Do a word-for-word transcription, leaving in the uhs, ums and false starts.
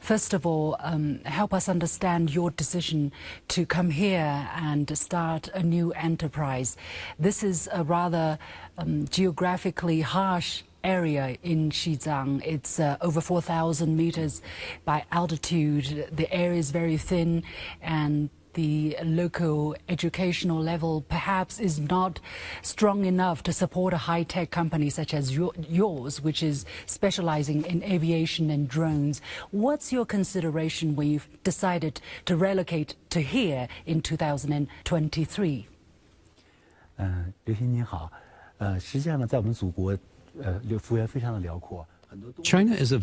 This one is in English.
First of all, um, help us understand your decision to come here and start a new enterprise. This is a rather um, geographically harsh area in Xizang. It's uh, over four thousand meters by altitude. The air is very thin, and the local educational level perhaps is not strong enough to support a high-tech company such as your, yours, which is specializing in aviation and drones. What's your consideration when you've decided to relocate to here in two thousand twenty-three? 嗯，刘鑫您好，呃，实际上呢，在我们祖国，呃，幅员非常的辽阔，很多。 China is a